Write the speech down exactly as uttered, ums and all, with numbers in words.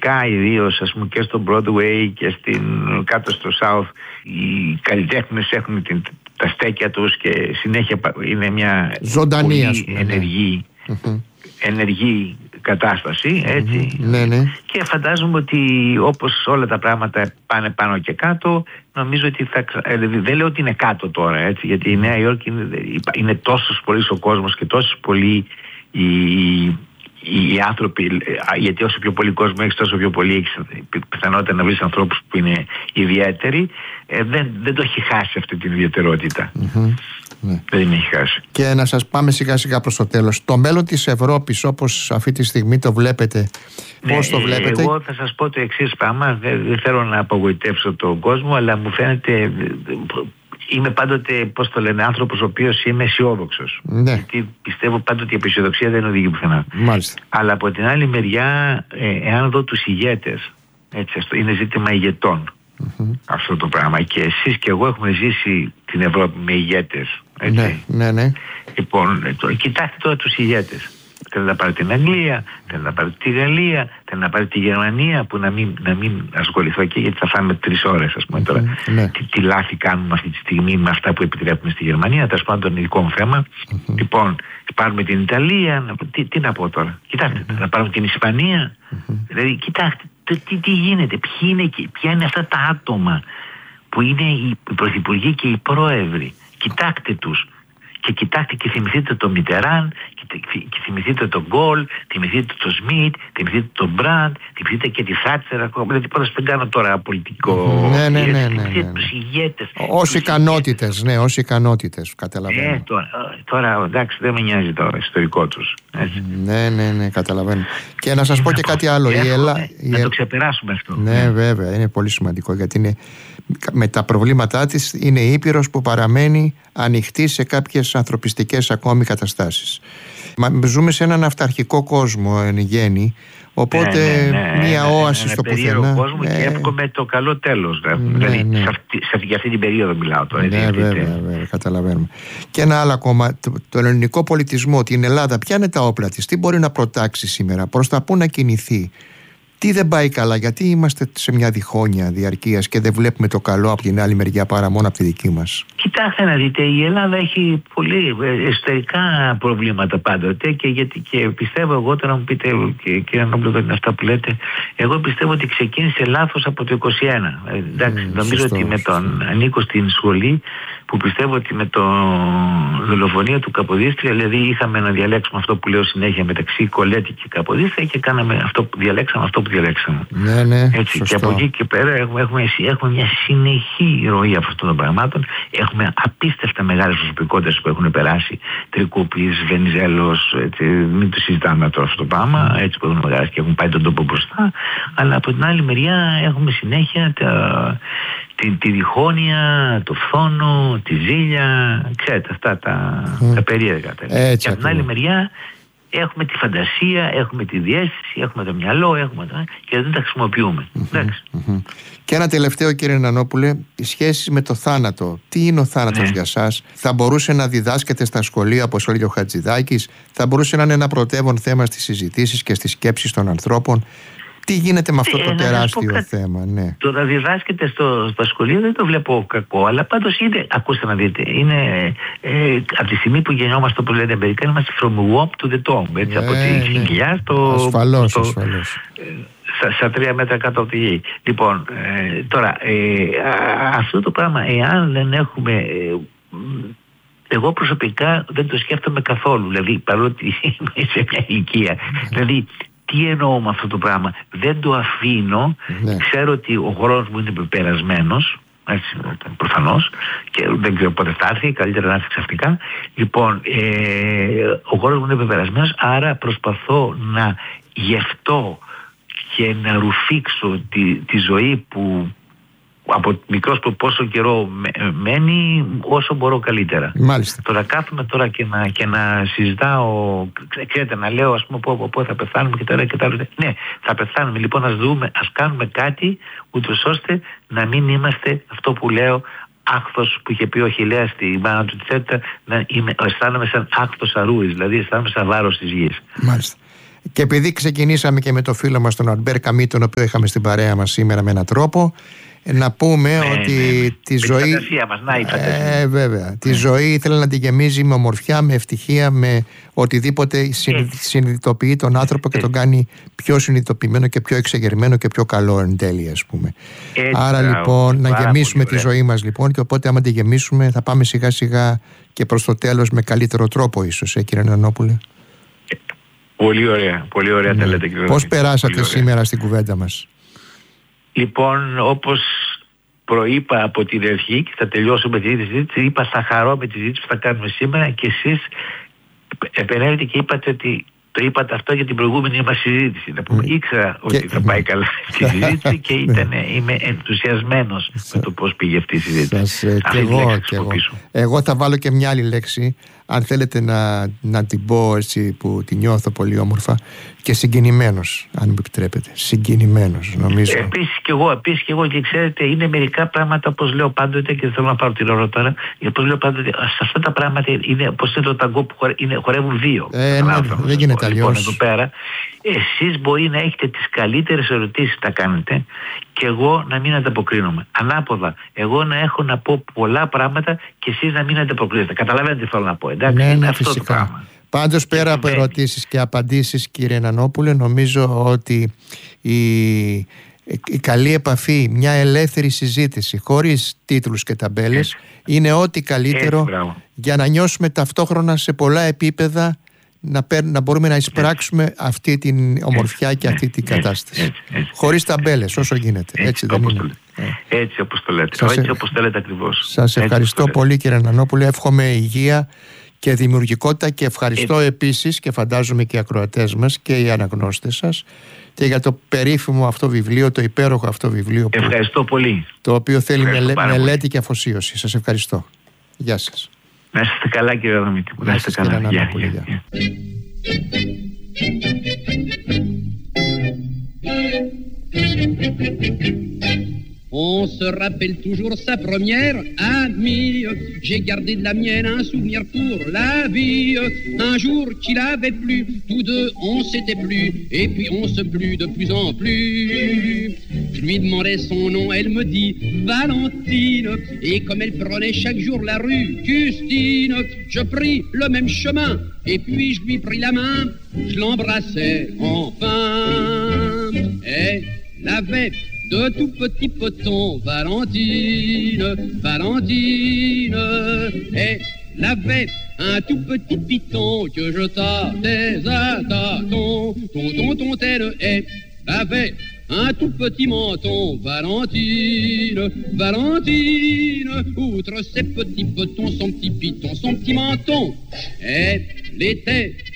γενικά ιδίως, ας πούμε, και στο Broadway και στην, κάτω στο South, οι καλλιτέχνες έχουν την, τα στέκια τους και συνέχεια είναι μια ζωντανή, πολύ πούμε, ενεργή, ναι. ενεργή κατάσταση, έτσι. Mm-hmm. Ναι, ναι. Και φαντάζομαι ότι όπως όλα τα πράγματα πάνε πάνω και κάτω, νομίζω ότι θα... Δηλαδή, δεν λέω ότι είναι κάτω τώρα, έτσι, γιατί η Νέα Υόρκη είναι, είναι τόσος πολύς ο κόσμος και τόσος πολλοί οι, οι άνθρωποι, γιατί όσο πιο πολύ κόσμο έχεις, τόσο πιο πολύ έχεις πιθανότητα να βρεις ανθρώπους που είναι ιδιαίτεροι. Ε, δεν, δεν το έχει χάσει αυτή την ιδιαιτερότητα. Mm-hmm. Ναι. Δεν την έχει χάσει. Και να σας πάμε σιγά σιγά προς το τέλος. Το μέλλον της Ευρώπης, όπως αυτή τη στιγμή το βλέπετε, ναι, πώς το βλέπετε? Εγώ θα σας πω το εξής πράγμα. Δεν, δεν θέλω να απογοητεύσω τον κόσμο, αλλά μου φαίνεται... Είμαι πάντοτε, πώς το λένε, άνθρωπος ο οποίος είμαι αισιόδοξος. Ναι. Γιατί πιστεύω πάντοτε η αισιοδοξία δεν οδηγεί πουθενά. Μάλιστα. Αλλά από την άλλη μεριά, ε, εάν δω τους ηγέτες, έτσι, είναι ζήτημα ηγετών. Mm-hmm. Αυτό το πράγμα. Και εσείς και εγώ έχουμε ζήσει την Ευρώπη με ηγέτες. Έτσι. Ναι, ναι, ναι. Λοιπόν, το, κοιτάξτε τώρα τους ηγέτες. Θέλει να πάρει την Αγγλία, θέλει να πάρει τη Γαλλία, θέλει να πάρει τη Γερμανία, που να μην, να μην ασχοληθώ εκεί, γιατί θα φάμε τρεις ώρες, ας πούμε, τώρα. Mm-hmm. Ναι. Τι, τι λάθη κάνουμε αυτή τη στιγμή με αυτά που επιτρέπουμε στη Γερμανία, τέλος πάντων το ειδικό μου θέμα. Mm-hmm. Λοιπόν, πάρουμε την Ιταλία, τι, τι να πω τώρα. Κοιτάξτε, mm-hmm. να πάρουμε την Ισπανία. Mm-hmm. Δηλαδή, κοιτάξτε, τι, τι γίνεται, ποιοι είναι, ποια είναι αυτά τα άτομα που είναι οι πρωθυπουργοί και οι πρόεδροι. Κοιτάξτε τους. Και κοιτάξτε και θυμηθείτε τον Μιτεράν, και θυμηθείτε τον Γκολ, θυμηθείτε τον Σμιτ, θυμηθείτε τον Μπραντ, θυμηθείτε και τη Θάτσερ ακόμα. Δηλαδή πώς δεν κάνω τώρα πολιτικό. Ναι, ναι, ναι, ναι, ναι, θυμηθείτε ναι. τους ηγέτες. Ως ικανότητες, ναι, ως ικανότητες, καταλαβαίνω. Ναι, τώρα, τώρα εντάξει δεν με νοιάζει το ιστορικό τους. Έτσι. Ναι, ναι, ναι, καταλαβαίνω. Και να σας πω και κάτι άλλο. Έχουμε, η Ελλά... να το ξεπεράσουμε αυτό. Ναι, ναι, βέβαια, είναι πολύ σημαντικό, γιατί είναι, με τα προβλήματά της είναι ήπειρος που παραμένει ανοιχτή σε κάποιες ανθρωπιστικές ακόμη καταστάσεις. Μα ζούμε σε έναν αυταρχικό κόσμο εν γέννη, οπότε ναι, ναι, ναι, μια ναι, όαση ναι, ναι, στο πουθενά. κόσμο ναι. Και εύχομαι το καλό τέλος. Ναι, δηλαδή, ναι. Σε αυτή, σε, για αυτή την περίοδο μιλάω τώρα. Ναι, δηλαδή, βέβαια, βέβαια, καταλαβαίνουμε. Και ένα άλλο ακόμα, το, το ελληνικό πολιτισμό, την Ελλάδα, ποια είναι τα όπλα της, τι μπορεί να προτάξει σήμερα, προς τα πού να κινηθεί. Τι δεν πάει καλά, γιατί είμαστε σε μια διχόνοια διαρκείας και δεν βλέπουμε το καλό από την άλλη μεριά παρά μόνο από τη δική μας? Κοιτάξτε να δείτε, η Ελλάδα έχει πολύ εσωτερικά προβλήματα πάντοτε και, γιατί, και πιστεύω εγώ, τώρα μου πείτε και κύριε Νόμπλο είναι αυτά που λέτε, εγώ πιστεύω ότι ξεκίνησε λάθος από το είκοσι ένα. Ε, εντάξει, mm, νομίζω σωστό, ότι με τον ανήκω στην σχολή που πιστεύω ότι με το δολοφονία του Καποδίστρια, δηλαδή είχαμε να διαλέξουμε αυτό που λέω συνέχεια μεταξύ Κολέτη και Καποδίστρια και κάναμε αυτό που διαλέξαμε, αυτό που διαλέξαμε. Ναι, ναι, έτσι, και από εκεί και πέρα έχουμε, έχουμε, έχουμε μια συνεχή ροή αυτών των πραγμάτων. Έχουμε απίστευτα μεγάλες προσωπικότητες που έχουν περάσει. Τρικούπης, Βενιζέλος, έτσι, μην το συζητάμε τώρα αυτό το πράγμα, έτσι, που έχουν περάσει και έχουν πάει τον τόπο μπροστά. Αλλά από την άλλη μεριά έχουμε συνέχεια τα, τη, τη διχόνοια, το φθόνο, τη ζήλια, ξέρετε, αυτά τα, mm. τα περίεργα. Έτσι, και από την άλλη μεριά έχουμε τη φαντασία, έχουμε τη διαίσθηση, έχουμε το μυαλό, έχουμε το... και δεν τα χρησιμοποιούμε. Mm-hmm, mm-hmm. Και ένα τελευταίο, κύριε Νανόπουλε, οι σχέσεις με το θάνατο. Τι είναι ο θάνατος ναι. για σας? Θα μπορούσε να διδάσκεται στα σχολεία, όπως έλεγε ο Χατζηδάκης? Θα μπορούσε να είναι ένα πρωτεύον θέμα στις συζητήσεις και στις σκέψεις των ανθρώπων? Τι γίνεται με αυτό το ε, τεράστιο κα... θέμα? Ναι. Το να διδάσκεται στο, στα σχολεία δεν το βλέπω κακό, αλλά πάντως είναι, ακούστε να δείτε, είναι ε, από τη στιγμή που γεννιόμαστε, όπως λένε Αμερικά, είμαστε from womb to the tomb, έτσι, ναι, από τη συγκυλιά ναι. στο... Ασφαλώς, στο, ασφαλώς. Ε, στα, στα τρία μέτρα κάτω από τη γη. Λοιπόν, ε, τώρα, ε, α, αυτό το πράγμα, εάν δεν έχουμε... Ε, εγώ προσωπικά δεν το σκέφτομαι καθόλου, δηλαδή, παρότι είμαι σε μια ηλικία, δηλαδή, τι εννοώ με αυτό το πράγμα? Δεν το αφήνω, ναι. Ξέρω ότι ο χρόνος μου είναι πεπερασμένος, έτσι, προφανώς, και δεν ξέρω πότε θα έρθει, καλύτερα να έρθει ξαφνικά. Λοιπόν, ε, ο χρόνος μου είναι πεπερασμένος, άρα προσπαθώ να γευτώ και να ρουφήξω τη, τη ζωή που από μικρός που πόσο καιρό μένει, όσο μπορώ καλύτερα. Μάλιστα. Τώρα κάθομαι τώρα και να, και να συζητάω, ξέρετε, να λέω ας πούμε πω, πω θα πεθάνουμε και τώρα και τα άλλα. Ναι, θα πεθάνουμε, λοιπόν ας δούμε, ας κάνουμε κάτι ούτως ώστε να μην είμαστε αυτό που λέω άχθος που είχε πει ο Αχιλλέας στη μάνα του Τσέτα, να είμαι, αισθάνομαι σαν άχθος αρούης, δηλαδή αισθάνομαι σαν βάρος της γης. Μάλιστα. Και επειδή ξεκινήσαμε και με το φίλο μας τον Αλμπέρ Καμί, τον οποίο είχαμε στην παρέα μας σήμερα με έναν τρόπο, να πούμε ναι, ότι ναι, τη με ζωή. Μας, να, ε, βέβαια. Τη ζωή ήθελε να τη γεμίζει με ομορφιά, με ευτυχία, με οτιδήποτε συνειδητοποιεί τον άνθρωπο και τον κάνει πιο συνειδητοποιημένο και πιο εξεγερμένο και πιο καλό εν τέλει, ας πούμε. Έτσι, Άρα μπράβο, λοιπόν να γεμίσουμε τη ζωή μας λοιπόν, και οπότε άμα τη γεμίσουμε θα πάμε σιγά σιγά και προς το τέλος με καλύτερο τρόπο ίσως, ε, κύριε Νανόπουλε. Πολύ ωραία, πολύ ωραία ναι. τα λέτε, κύριε. Πώς περάσατε σήμερα στην κουβέντα μας? Λοιπόν, όπως προείπα από την αρχή και θα τελειώσουμε τη συζήτηση, είπα θα χαρώ με τη συζήτηση που θα κάνουμε σήμερα, και εσείς επενέβητε και είπατε ότι το είπατε αυτό για την προηγούμενη μας συζήτηση. Να πούμε, ήξερα ότι και... θα πάει καλά στη συζήτηση και ήταν, είμαι ενθουσιασμένος με το πώς πήγε αυτή η συζήτηση. Σας, ε, και εγώ, και εγώ. εγώ θα βάλω και μια άλλη λέξη, αν θέλετε να, να την πω έτσι που την νιώθω πολύ όμορφα, και συγκινημένος, αν μου επιτρέπετε. Συγκινημένος, νομίζω. Επίσης και εγώ, επίσης και εγώ, και ξέρετε, είναι μερικά πράγματα, όπως λέω πάντοτε, και δεν θέλω να πάρω την ώρα τώρα, όπως λέω πάντοτε, σε αυτά τα πράγματα είναι, όπως είναι το ταγκό που χορε, είναι, χορεύουν δύο. Ε, ναι, δεν γίνεται αλλιώς. Λοιπόν, εδώ πέρα, εσείς μπορεί να έχετε τις καλύτερες ερωτήσεις που τα κάνετε, και εγώ να μην ανταποκρίνομαι. Ανάποδα, εγώ να έχω να πω πολλά πράγματα και εσείς να μην ανταποκρίνετε. Καταλαβαίνετε τι θέλω να πω, εντάξει? Ναι, είναι ναι, αυτό φυσικά. το πράγμα. Πάντως πέρα από ερωτήσεις και απαντήσεις, κύριε Νανόπουλε, νομίζω ότι η, η καλή επαφή, μια ελεύθερη συζήτηση χωρίς τίτλους και ταμπέλες έτσι. είναι ό,τι καλύτερο έτσι, για να νιώσουμε ταυτόχρονα σε πολλά επίπεδα να, παίρ, να μπορούμε να εισπράξουμε έτσι. αυτή την ομορφιά έτσι, και αυτή την κατάσταση. Έτσι, έτσι, έτσι, χωρίς ταμπέλες όσο γίνεται. Έτσι, έτσι δεν είναι. Έτσι όπως το λέτε. Σας, έτσι όπως το λέτε ακριβώς. Σας ευχαριστώ έτσι, πολύ, κύριε Νανόπουλε. Εύχομαι υγεία και δημιουργικότητα, και ευχαριστώ έτσι. επίσης, και φαντάζομαι και οι ακροατές μας και οι αναγνώστες σας, και για το περίφημο αυτό βιβλίο, το υπέροχο αυτό βιβλίο. Ευχαριστώ που, πολύ. Το οποίο θέλει μελέ, μελέτη πολύ. και αφοσίωση. Σας ευχαριστώ. Γεια σας. Να είστε καλά, κύριε Αδαμίτη. Να είστε καλά. Γεια, γεια, γεια. Γεια. On se rappelle toujours sa première amie. J'ai gardé de la mienne un souvenir pour la vie. Un jour qu'il avait plu, tous deux on s'était plu, et puis on se plut de plus en plus. Je lui demandais son nom, elle me dit Valentine. Et comme elle prenait chaque jour la rue Custine, je pris le même chemin, et puis je lui pris la main. Je l'embrassais enfin. Elle avait de tout petits potons, Valentine, Valentine. Elle avait un tout petit piton que je tâtais à tâtons. Tonton, tontelle, elle avait un tout petit menton, Valentine, Valentine. Outre ses petits potons, son petit piton, son petit menton, elle était